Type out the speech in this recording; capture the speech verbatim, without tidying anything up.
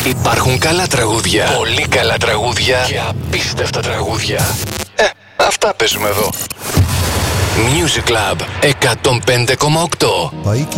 Υπάρχουν καλά τραγούδια, πολύ καλά τραγούδια και απίστευτα τραγούδια. Ε, αυτά παίζουμε εδώ. Music Club εκατόν πέντε κόμμα οκτώ.